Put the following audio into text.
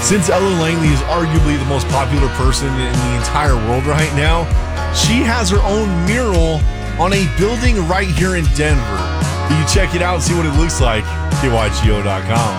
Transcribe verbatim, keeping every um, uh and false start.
Since Ellen Langley is arguably the most popular person in the entire world right now, she has her own mural on a building right here in Denver. You can check it out and see what it looks like. K Y G O dot com.